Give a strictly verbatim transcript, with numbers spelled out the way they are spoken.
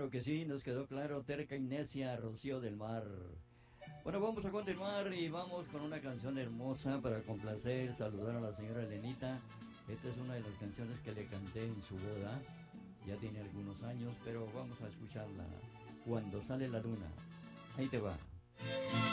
Claro que sí, nos quedó claro. Terca y necia, Rocío del Mar. Bueno, vamos a continuar y vamos con una canción hermosa para complacer, saludar a la señora Elenita. Esta es una de las canciones que le canté en su boda. Ya tiene algunos años, pero vamos a escucharla. Cuando sale la luna. Ahí te va.